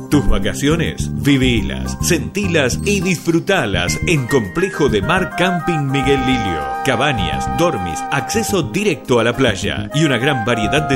Tus vacaciones, vivilas, sentilas y disfrutalas en Complejo de Mar Camping Miguel Lilio. Cabañas, dormis, acceso directo a la playa y una gran variedad de